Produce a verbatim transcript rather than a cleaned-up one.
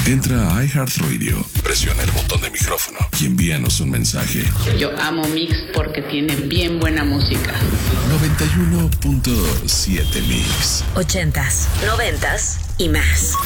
Entra a iHeartRadio, presiona el botón de micrófono y envíanos un mensaje. Yo amo Mix porque tiene bien buena música. noventa y uno punto siete Mix. Ochentas, noventas y más.